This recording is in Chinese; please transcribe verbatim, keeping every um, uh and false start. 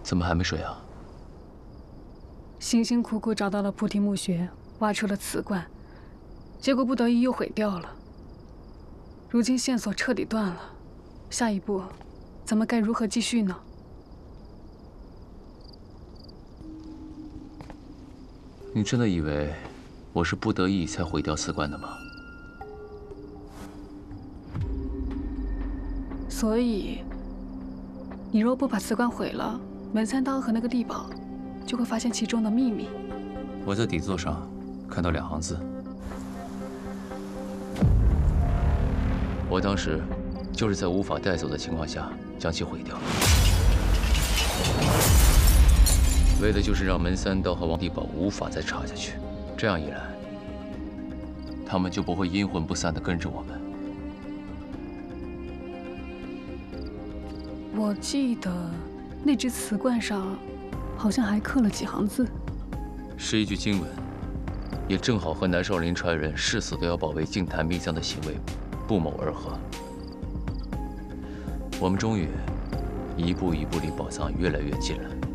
怎么还没睡啊？ 辛辛苦苦找到了菩提墓穴，挖出了瓷罐，结果不得已又毁掉了。如今线索彻底断了，下一步，咱们该如何继续呢？ 你真的以为我是不得已才毁掉瓷罐的吗？ 所以，你若不把瓷罐毁了，门三刀和那个地堡就会发现其中的秘密。 我在底座上看到两行字，我当时就是在无法带走的情况下将其毁掉，为的就是让门三刀和王地堡无法再查下去。这样一来，他们就不会阴魂不散地跟着我们。 我记得那只瓷罐上好像还刻了几行字， 是一句经文，也正好和南少林传人誓死都要保卫净坛密藏的行为不谋而合。我们终于一步一步离宝藏越来越近了。